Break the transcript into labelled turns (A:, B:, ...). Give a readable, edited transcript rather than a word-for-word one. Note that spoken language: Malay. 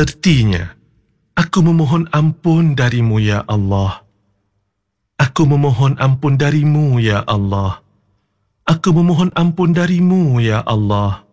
A: Ertinya, aku memohon ampun darimu ya Allah. Aku memohon ampun darimu ya Allah. Aku memohon ampun darimu ya Allah.